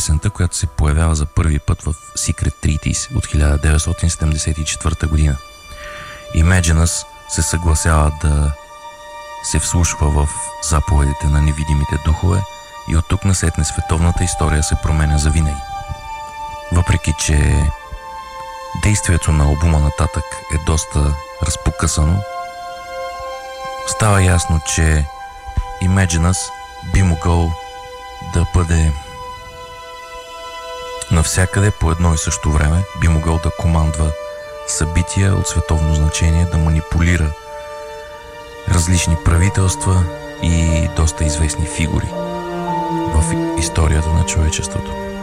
песента, която се появява за първи път в Secret Treaties от 1974 година. Imagine Us се съгласява да се вслушва в заповедите на невидимите духове и от тук насетне световната история се променя завинаги. Въпреки че действието на албума нататък е доста разпокъсано, става ясно, че Imagine Us би могъл да бъде навсякъде по едно и също време, би могъл да командва събития от световно значение, да манипулира различни правителства и доста известни фигури в историята на човечеството.